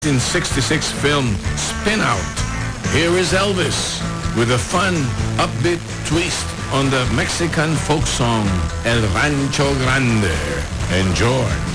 1966 film Spin Out. Here is Elvis with a fun, upbeat twist on the Mexican folk song El Rancho Grande. Enjoy.